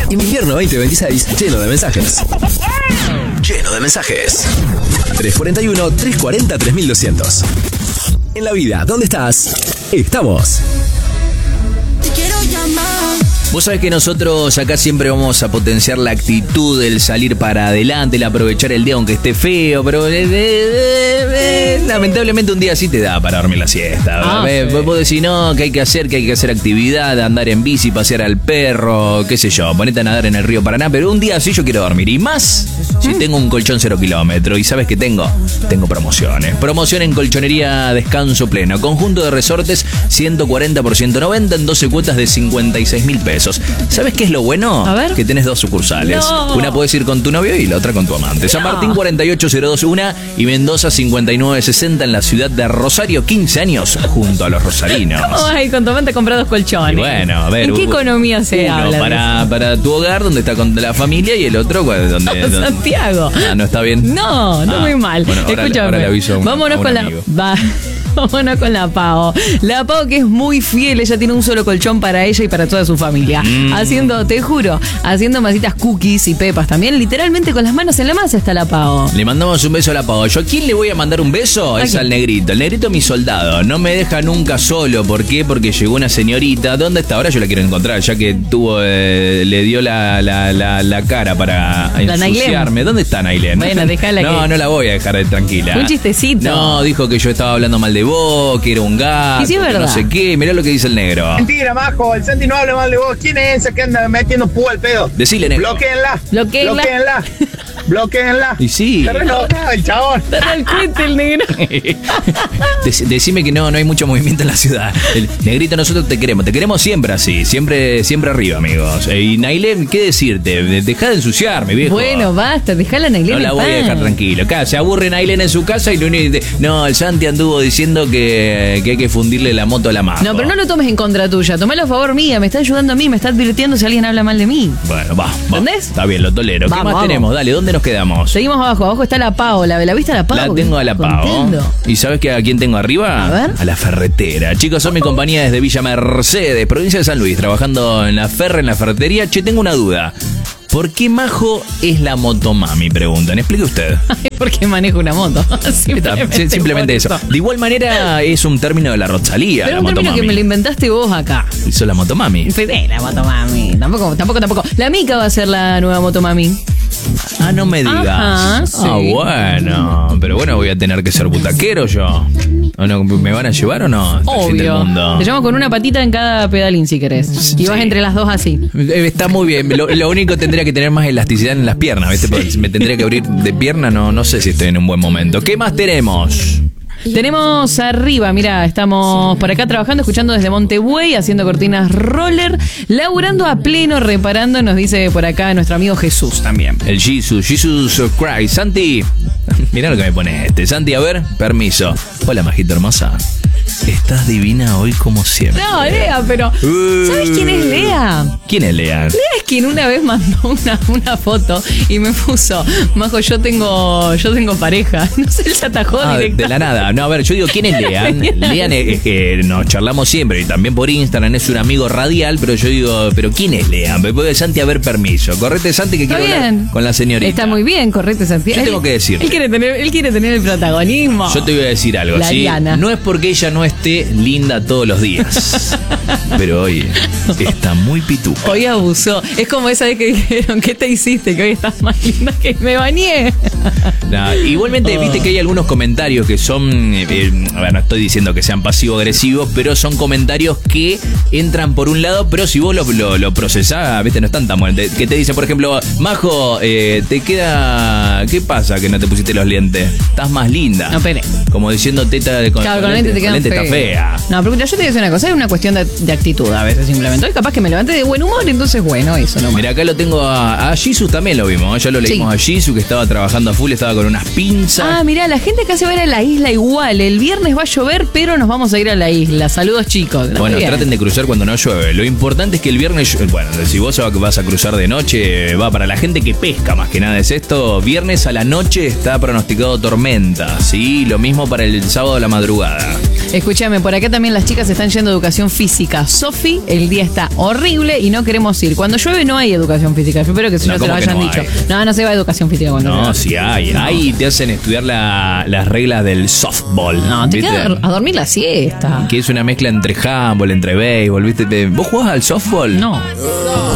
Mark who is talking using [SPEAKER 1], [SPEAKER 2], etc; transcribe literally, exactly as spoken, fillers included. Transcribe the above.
[SPEAKER 1] Invierno veinte veintiséis, lleno de mensajes. Lleno de mensajes. tres cuatro uno, tres cuatro cero, tres mil doscientos. En la vida, ¿dónde estás? Estamos.
[SPEAKER 2] Te quiero llamar.
[SPEAKER 3] Vos sabés que nosotros acá siempre vamos a potenciar la actitud, el salir para adelante, el aprovechar el día aunque esté feo, pero eh, eh, eh, lamentablemente un día así te da para dormir la siesta.
[SPEAKER 4] Ah,
[SPEAKER 3] eh,
[SPEAKER 4] sí.
[SPEAKER 3] Vos decís, no, que hay que hacer, que hay que hacer actividad, andar en bici, pasear al perro, qué sé yo, ponete a nadar en el río Paraná, pero un día así yo quiero dormir. Y más si tengo un colchón cero kilómetro. ¿Y sabes qué tengo? Tengo promociones. Promoción en Colchonería Descanso Pleno. Conjunto de resortes ciento cuarenta por ciento noventa en doce cuotas de cincuenta y seis mil pesos. ¿Sabes qué es lo bueno?
[SPEAKER 4] A ver.
[SPEAKER 3] Que tenés dos sucursales.
[SPEAKER 4] No.
[SPEAKER 3] Una podés ir con tu novio y la otra con tu amante. San
[SPEAKER 4] No.
[SPEAKER 3] Martín cuarenta y ocho cero dos uno y Mendoza cincuenta y nueve sesenta en la ciudad de Rosario. quince años junto a los rosarinos.
[SPEAKER 4] Ay, con tu amante comprar dos colchones.
[SPEAKER 3] Y bueno, a ver.
[SPEAKER 4] ¿En qué
[SPEAKER 3] u-
[SPEAKER 4] economía se
[SPEAKER 3] uno
[SPEAKER 4] habla?
[SPEAKER 3] para, para tu hogar, donde está con la familia, y el otro, pues, donde.
[SPEAKER 4] de eso?
[SPEAKER 3] donde-
[SPEAKER 4] Santiago.
[SPEAKER 3] Ah, ¿no está bien?
[SPEAKER 4] No, no
[SPEAKER 3] Ah,
[SPEAKER 4] muy mal.
[SPEAKER 3] bueno, ahora-
[SPEAKER 4] Escúchame.
[SPEAKER 3] ahora le aviso a un-
[SPEAKER 4] Vámonos
[SPEAKER 3] a un
[SPEAKER 4] con
[SPEAKER 3] amigo.
[SPEAKER 4] la. Va. Vámonos con la Pao. La Pao que es muy fiel, ella tiene un solo colchón para ella y para toda su familia.
[SPEAKER 3] Mm.
[SPEAKER 4] Haciendo, te juro, haciendo masitas cookies y pepas también, literalmente con las manos en la masa está la Pao.
[SPEAKER 3] Le mandamos un beso a la Pau. ¿Yo a quién le voy a mandar un beso?
[SPEAKER 4] ¿A
[SPEAKER 3] Es
[SPEAKER 4] quién?
[SPEAKER 3] al negrito. El negrito es mi soldado. No me deja nunca solo. ¿Por qué? Porque llegó una señorita. ¿Dónde está? Ahora yo la quiero encontrar, ya que tuvo, eh, le dio la, la, la, la cara para
[SPEAKER 4] La
[SPEAKER 3] ensuciarme. ¿Dónde está Nailén?
[SPEAKER 4] Bueno, déjala
[SPEAKER 3] No,
[SPEAKER 4] que-
[SPEAKER 3] no la voy a dejar de tranquila.
[SPEAKER 4] Un chistecito.
[SPEAKER 3] No, dijo que yo estaba hablando mal de vos, que era un gato,
[SPEAKER 4] Y sí es
[SPEAKER 3] que no
[SPEAKER 4] verdad.
[SPEAKER 3] sé qué. Mirá lo que dice el negro.
[SPEAKER 5] Mentira, majo, el Santi no habla mal de vos. ¿Quién es esa que anda metiendo púa al pedo?
[SPEAKER 3] Decile, negro.
[SPEAKER 5] Bloqueenla.
[SPEAKER 4] Bloqueenla.
[SPEAKER 5] Bloqueenla. Bloqueenla.
[SPEAKER 3] Y sí.
[SPEAKER 5] Se re enojado el chabón.
[SPEAKER 4] Dale al cuente el negro.
[SPEAKER 3] Dec- Decime que no, no hay mucho movimiento en la ciudad. El negrito, nosotros te queremos, te queremos siempre así, siempre, siempre arriba, amigos. Eh, Y Nailén, ¿qué decirte? De- Dejá de ensuciarme, viejo.
[SPEAKER 4] Bueno, basta, dejala a Nailén
[SPEAKER 3] No la
[SPEAKER 4] en
[SPEAKER 3] voy a
[SPEAKER 4] paz.
[SPEAKER 3] dejar tranquilo. Acá se aburre Nailén en su casa y lo único que te- no, el Santi anduvo diciendo que, que hay que fundirle la moto a la mano.
[SPEAKER 4] No, pero no lo tomes en contra tuya, tomalo a favor mía, me está ayudando a mí, me está advirtiendo si alguien habla mal de mí.
[SPEAKER 3] Bueno, va, va.
[SPEAKER 4] ¿Entendés?
[SPEAKER 3] Está bien, lo tolero.
[SPEAKER 4] Vamos,
[SPEAKER 3] ¿Qué más
[SPEAKER 4] vamos.
[SPEAKER 3] tenemos? Dale, ¿dónde nos quedamos?
[SPEAKER 4] Seguimos abajo, abajo está la Pao, ¿la, la viste a la Pao?
[SPEAKER 3] La tengo a la Pao.
[SPEAKER 4] Contento.
[SPEAKER 3] ¿Y sabes que a quién tengo arriba?
[SPEAKER 4] A ver.
[SPEAKER 3] A la ferretera. Chicos, son mi compañía desde Villa Mercedes, provincia de San Luis, trabajando en la ferre, en la ferretería. Che, tengo una duda. ¿Por qué Majo es la motomami? Preguntan. Explique usted.
[SPEAKER 4] Ay, porque manejo una moto. Simplemente,
[SPEAKER 3] Sí, Simplemente
[SPEAKER 4] por
[SPEAKER 3] eso. De igual manera, es un término de la Rosalía,
[SPEAKER 4] Pero
[SPEAKER 3] la
[SPEAKER 4] un término
[SPEAKER 3] motomami.
[SPEAKER 4] que me lo inventaste vos acá.
[SPEAKER 3] Hizo la motomami.
[SPEAKER 4] Fede, la motomami. Tampoco, tampoco, tampoco. La Mica va a ser la nueva motomami.
[SPEAKER 3] Ah, no me digas.
[SPEAKER 4] Ajá, sí.
[SPEAKER 3] Ah, bueno. Pero bueno, voy a tener que ser butaquero yo. ¿O no? ¿Me van a llevar o no? Hasta el fin del
[SPEAKER 4] Obvio.
[SPEAKER 3] mundo.
[SPEAKER 4] Te llamo con una patita en cada pedalín si querés. Y vas
[SPEAKER 3] Sí.
[SPEAKER 4] entre las dos así.
[SPEAKER 3] Eh, Está muy bien. Lo, lo único tendría que tener más elasticidad en las piernas, ¿viste? Porque si me tendría que abrir de pierna, no, no sé si estoy en un buen momento. ¿Qué más tenemos?
[SPEAKER 4] Tenemos arriba, mira, estamos por acá trabajando, escuchando desde Montebuey, haciendo cortinas roller, laburando a pleno, reparando, nos dice por acá nuestro amigo Jesús también.
[SPEAKER 3] El Jesus, Jesus Christ. Santi, mirá lo que me pone este. Santi, a ver, permiso. Hola, majito hermosa. Estás divina hoy como siempre.
[SPEAKER 4] No, Lea, pero
[SPEAKER 3] Uh.
[SPEAKER 4] ¿sabes quién es Lea?
[SPEAKER 3] ¿Quién es Lea?
[SPEAKER 4] Lea es quien una vez mandó una, una foto y me puso, Majo, yo tengo, yo tengo pareja. No sé, él se atajó
[SPEAKER 3] Ah, de,
[SPEAKER 4] directo.
[SPEAKER 3] de la nada. No, a ver, yo digo, ¿quién es Lean? Lean es, es que nos charlamos siempre y también por Instagram es un amigo radial, pero yo digo, ¿pero quién es Lean? Me puede Santi a ver permiso. Correte, Santi, que
[SPEAKER 4] Está
[SPEAKER 3] quiero
[SPEAKER 4] bien.
[SPEAKER 3] hablar con la señorita.
[SPEAKER 4] Está muy bien, correcto, Santiago.
[SPEAKER 3] Yo tengo que decirte.
[SPEAKER 4] Él quiere tener, él quiere tener el protagonismo.
[SPEAKER 3] Yo te voy a decir algo,
[SPEAKER 4] La
[SPEAKER 3] ¿sí?
[SPEAKER 4] Diana.
[SPEAKER 3] No es porque ella no esté linda todos los días, pero hoy está muy pituca.
[SPEAKER 4] Hoy abusó. Es como esa vez que dijeron, ¿qué te hiciste? Que hoy estás más linda que me bañé.
[SPEAKER 3] Nah, igualmente, viste que hay algunos comentarios que son, eh, eh, a ver, no estoy diciendo que sean pasivo-agresivos, pero son comentarios que entran por un lado, pero si vos lo, lo, lo procesás, viste, no están tan buenos. Te- Que te dicen, por ejemplo, Majo, eh, te queda... ¿Qué pasa que no te pusiste los lentes? Estás más linda.
[SPEAKER 4] No, pere.
[SPEAKER 3] Como diciendo teta de con,
[SPEAKER 4] Claro, con lentes te quedan
[SPEAKER 3] lente está
[SPEAKER 4] feos.
[SPEAKER 3] fea.
[SPEAKER 4] No, pero yo te digo una cosa, es una cuestión de, de actitud a veces simplemente. Hoy capaz que me levanté de buen humor, entonces bueno, eso no.
[SPEAKER 3] Mira, acá lo tengo a, a Jesus, también lo vimos, ¿eh? Ya lo leímos
[SPEAKER 4] Sí.
[SPEAKER 3] a Jesus, que estaba trabajando a full, estaba con unas pinzas.
[SPEAKER 4] Ah, mirá, la gente acá se va a ir a la isla igual. El viernes va a llover, pero nos vamos a ir a la isla. Saludos, chicos. No,
[SPEAKER 3] Bueno,
[SPEAKER 4] muy bien.
[SPEAKER 3] traten de cruzar cuando no llueve. Lo importante es que el viernes, bueno, si vos vas a cruzar de noche, va para la gente que pesca, más que nada es esto. Viernes a la noche está pronosticado tormenta, ¿sí? Lo mismo dejamos para el sábado a la madrugada.
[SPEAKER 4] Escúchame, por acá también las chicas están yendo a educación física. Sofi, el día está horrible y no queremos ir. Cuando llueve no hay educación física. Yo espero que si no,
[SPEAKER 3] No,
[SPEAKER 4] se lo
[SPEAKER 3] ¿cómo que
[SPEAKER 4] hayan
[SPEAKER 3] no
[SPEAKER 4] dicho.
[SPEAKER 3] hay?
[SPEAKER 4] No, no se va a educación física cuando
[SPEAKER 3] No,
[SPEAKER 4] llueve.
[SPEAKER 3] sí hay. Ahí te hacen estudiar la- las reglas del softball.
[SPEAKER 4] No, te
[SPEAKER 3] ¿viste?
[SPEAKER 4] queda a dormir la siesta.
[SPEAKER 3] Que es una mezcla entre handball, entre béisbol, ¿viste? ¿Vos jugás al softball?
[SPEAKER 4] No.